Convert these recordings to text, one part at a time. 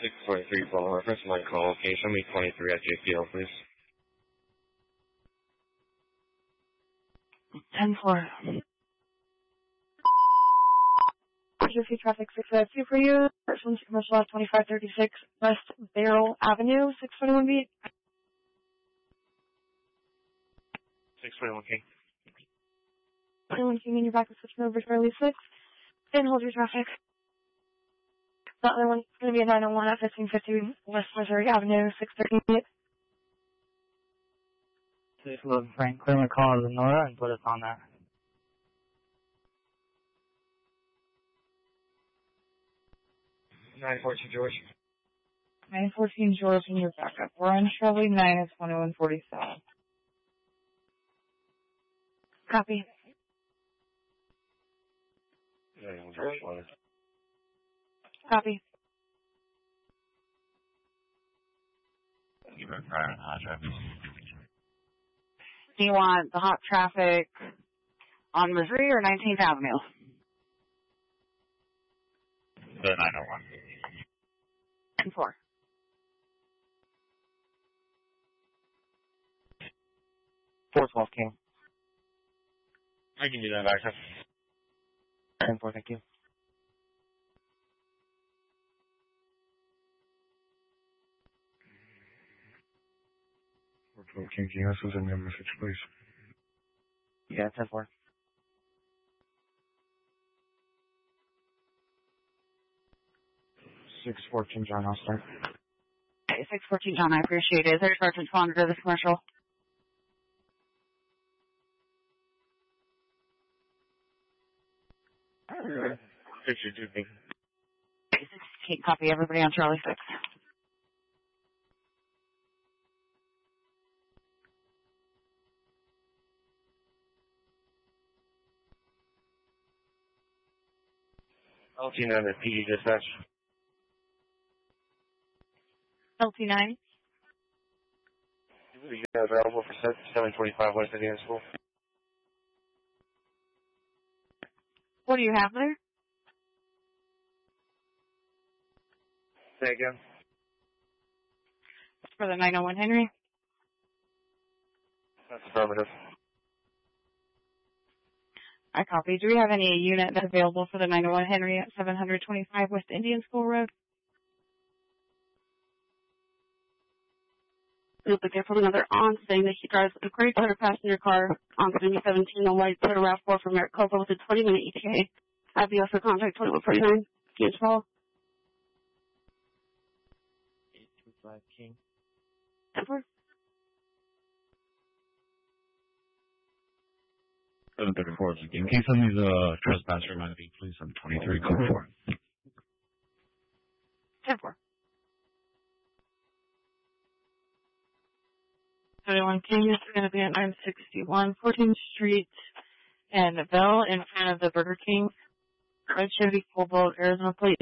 623 phone reference, my call location, me 23 at JPL, please. 10-4. Jersey traffic 652 for you. First one's commercial off 2536 West Barrel Avenue, 621B. 621 King. 621 King in your back is switching over to Charlie 6. And hold your traffic. The other one's going to be a 901 at 1550 West Missouri Avenue, 638. Please load Frank, clear my call to Nora and put us on that. 914 George. 914 George in your backup. We're on Charlie 9 at 2147. Copy. Copy. Do you want the hot traffic on Missouri or 19th Avenue? The 901. 4. 412 King. I can do that back. 10-4, thank you. King, can you also send me a message, please? Yeah, 10-4. 614 John, I'll start. Okay, 614 John, I appreciate it. Is there a Sergeant Monitor this commercial? Picture 2 King. Okay, 16, copy everybody on Charlie 6. LT9 at PD dispatch. LT9. You guys available for 725 West Indiana School? What do you have there? Say again. It's for the 901 Henry. That's affirmative. I copy. Do we have any unit that's available for the 901 Henry at 725 West Indian School Road? You'll be there from another on saying that he drives a great other passenger car on 17 on White Port RAV4 from Maricopa with a 20-minute ETA. Have you also contact 2149? James Paul. 825 King. 10-4. 734 in case of these trespass remind me, please, on 23 code 4. 10-4. 31 King is going to be at 961 14th Street and Bell in front of the Burger King. Red Chevy Cobalt, Arizona plate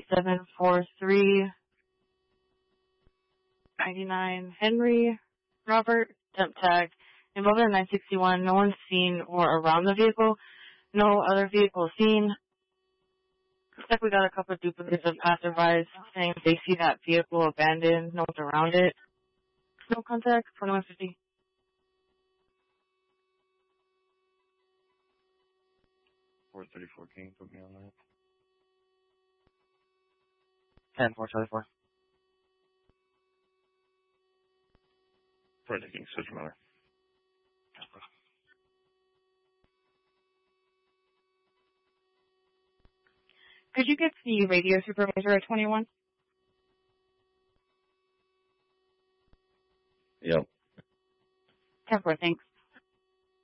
74399 Henry Robert, temp tag. Involved in 961, no one's seen or around the vehicle. No other vehicle seen. Looks like we got a couple of duplicates of passerbys saying they see that vehicle abandoned, no one's around it. No contact, 2150. 434 King, put me on that. 10-4, 4. For the King, switch mother. Could you get the radio supervisor at 21? Yep. 10-4, thanks.